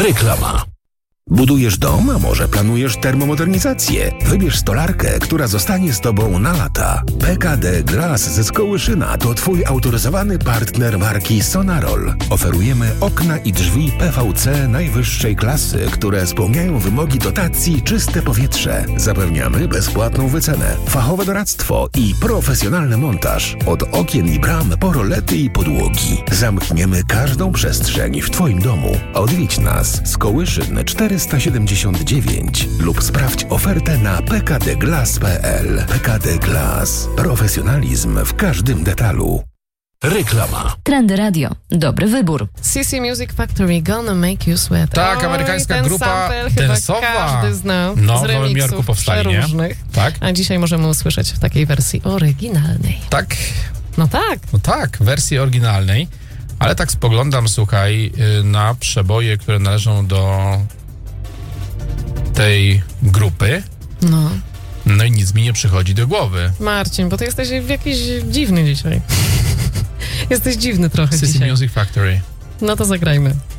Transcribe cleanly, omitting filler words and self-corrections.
Reklama. Budujesz dom, a może planujesz termomodernizację? Wybierz stolarkę, która zostanie z Tobą na lata. PKD Glass ze Skołyszyna to Twój autoryzowany partner marki Sonarol. Oferujemy okna i drzwi PVC najwyższej klasy, które spełniają wymogi dotacji Czyste Powietrze. Zapewniamy bezpłatną wycenę, fachowe doradztwo i profesjonalny montaż. Od okien i bram po rolety i podłogi. Zamkniemy każdą przestrzeń w Twoim domu. Odwiedź nas. Skołyszyn 479 lub sprawdź ofertę na pkdglass.pl. PKD Glass. Profesjonalizm w każdym detalu. Reklama. Trendy Radio. Dobry wybór. CC Music Factory, Gonna Make You Sweat. Tak, amerykańska ten grupa sample dance'owa. Chyba każdy zna No, z w Nowym remixów Jorku powstali, nie? przeróżnych. Tak. A dzisiaj możemy usłyszeć w takiej wersji oryginalnej. Tak, No tak. no tak, wersji oryginalnej, ale tak spoglądam, słuchaj, na przeboje, które należą do tej grupy, no i nic mi nie przychodzi do głowy. Marcin, bo ty jesteś jakiś dziwny dzisiaj. Jesteś dziwny trochę CC dzisiaj. Music Factory. No to zagrajmy.